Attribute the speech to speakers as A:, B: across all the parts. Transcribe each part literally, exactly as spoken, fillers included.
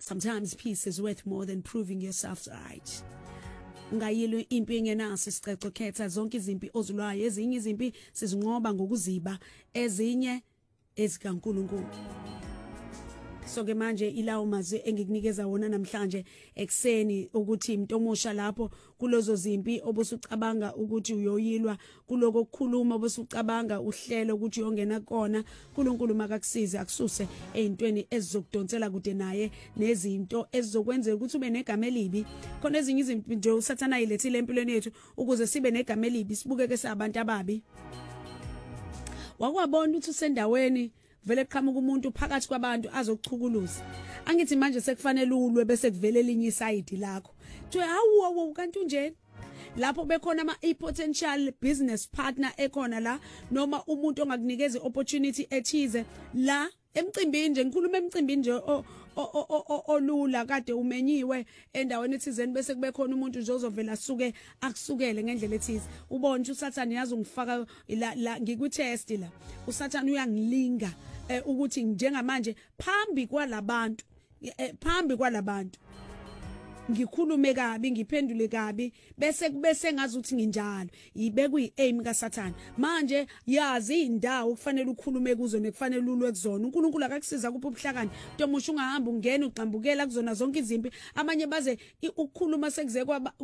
A: Sometimes peace is worth more than proving yourself right. Ungayilo impi engenaso isiceco, khetha zonke izimpi ozulwayo. Ezinye izimpi sizinqoba ngokuziba, ezinye ezikaNkulunkulu. So ke manje ilawo mazwi engikunikeza wona namhlanje ekseni ukuthi umuntu omusha lapho kulozo zimpi obusucabanga ukuthi uyoyilwa, kuloko kukhuluma obusucabanga uhlelo ukuthi uyongena kona, uNkulunkulu makakusize akususe ezintweni ezizokudonsela kude naye nezinto ezizokwenzela ukuthi ube negama elibi. Khona ezinye izinto nje usathana ayilethile empilweni yethu ukuze sibe negama elibi, sibukeke sabantu ababi. Wakwabona ukuthi usendaweni vele qhamuka umuntu phakathi kwabantu azokuchukuluza. Angithi manje sekufanele ulwe bese kuvela elinye iside lakho. Kuthiwe hawu kanti unjeni? Lapho bekhona ama potential business partner ekhona la, noma umuntu ongakunikeza opportunity ethize la emcimbini nje, ngikhuluma emcimbini nje olula kade umenyiwe endaweni ethizeni bese kube khona umuntu nje ozovela asuke akusukele ngendlela ethize. Ubone ukuthi uSathane yazi ungifaka la ngikutest la. uSathane uyangilinga ukuthi njengamanje phambi kwalabantu phambi kwalabantu ngikhulume kabi, ngiphendule kabi, bese kubese ngazi ukuthi nginjalo. Ibe kuyi-aim kaSathane. Manje yazi indawo kufanele ukhulume kuzo nekufanele ulwe kuzona. uNkulunkulu akakusiza kuphi ubuhlakani. Ntomusha ungahamba ungena uqhambukela kuzona zonke izimpi. Amanye baze ukukhuluma sekuze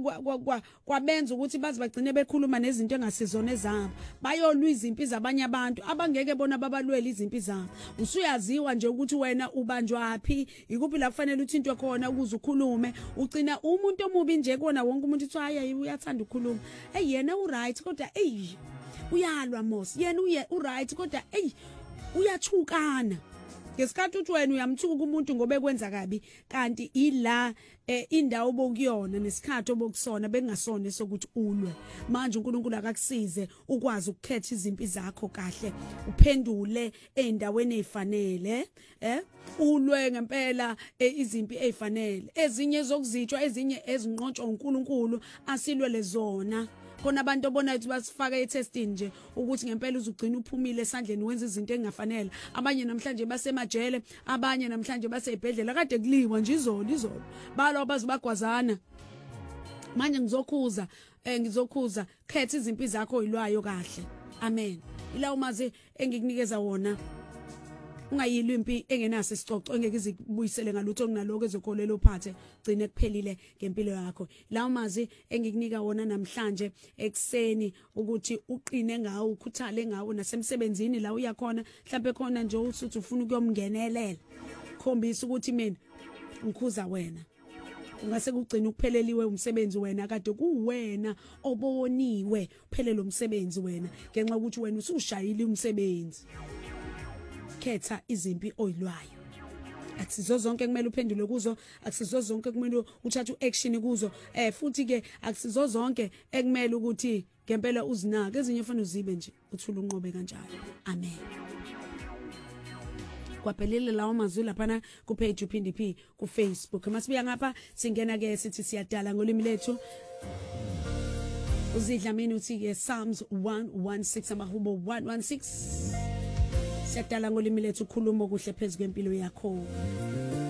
A: kwabenza ukuthi bazi bagcine bekhuluma nezinto engasizona ezabo. Bayolwa izimpi zabanye abantu abangeke bona babalwela izimpi zabo. Usuyaziwa nje ukuthi wena ubanjwaphi, ikuphi la kufanele uthintwe khona ukuze ukhulume. Ugcina umuntu omubi nje kona wonke umuntu uthi hayi uyathanda ukukhuluma. Hey yena u right kodwa hey uyalwa mos. Yena uye u right kodwa hey uyathukana. Ngesikhathi uthi wena uyamthuka umuntu ngoba ekwenza kabi, kanti ila indawo bokuyona nesikhathi obokusona bengasona sokuthi ulwe. Manje uNkulunkulu akakusize ukwazi ukukhetha izimpi zakho kahle, uphendule endaweni ezifanele, eh ulwe ngempela izimpi ezifanele. Ezinye zokuzitshwa, ezinye ezinqotshwa uNkulunkulu asilwe lezona. Khona abantu obona ukuthi basifaka etesting nje ukuthi ngempela uzugcina uphumile esandleni wenza izinto engafanele. Abanye namhlanje basemajele, abanye namhlanje basezibhedlela, kade kuliwa nje izolo izolo. Balo bazibagwazana. Manje ngizokhuza eh ngizokhuza khetha izimpi zakho oyilwayo kahle. Amen. Ila umazi engikunikeza wona. Ungayilwa impi engenaso isicoco engeke izikubuyisele ngalutho kunaloko ezokholela uphathe gcine kuphelile ngempilo yakho. Lawo mazi engikunika wona namhlanje ekseni ukuthi uqine ngawo, ukhuthale ngawo nasemsebenzini la uyakhona, mhlawumbe khona nje uthi ufuna ukuyomngenelela. Khombisa ukuthi mina ngikhuza wena. Ungase kugcina ukupheleliwe umsebenzi wena kade kuwena oboniwe uphelele umsebenzi wena ngenxa ukuthi wena usushayile umsebenzi. Khetha izimpi oyilwayo. Akusizo zonke kumele uphendule kuzo, akusizo zonke kumele uthathe uaction kuzo, eh futhi ke akusizo zonke ekumele ukuthi ngempela uzinaka. Ezinye ufana uzibe nje uthula unqobe kanjalo. Amen. Kwaphelele lawo mazwi lapha ku page uPhindi P ku Facebook. Masibuya ngapha singena ke sithi siyadala ngolimi lethu. Uzidla mina uthi ke Psalms one sixteen amahubo one sixteen. Siyadala ngolimi lethu, khuluma kuhle phezulu kwempilo yakho.